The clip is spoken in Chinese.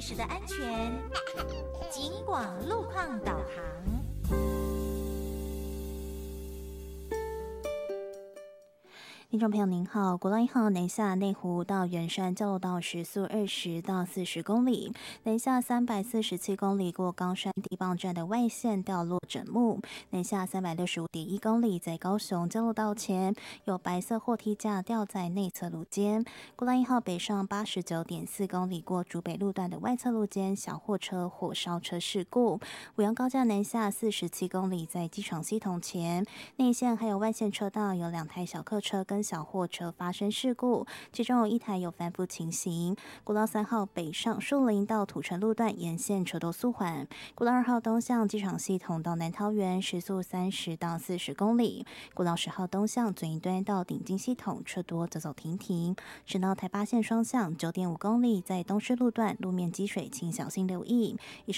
时的安全。警广路况导航。听众朋友您好，国道1号南下内湖到圆山交流道时速20到40公里，南下347公里过冈山地磅站的外线掉落枕木，南下365.1公里在高雄交流道前有白色货梯架掉在内侧路肩。国道1号北上89.4公里过竹北路段的外侧路肩小货车火烧车事故，五杨高架南下47公里在机场系统前，内线还有外线车道有2台小客车跟小货车发生事故，其中有1台有翻覆情形。国道3号北上树林到土城路段沿线车都速缓。国道2号东向机场系统到南桃园时速30到40公里。国道10号东向左营端到顶金系统车多走走停停。直到台八线双向9.5公里，在东势路段路面积水，请小心留意。以上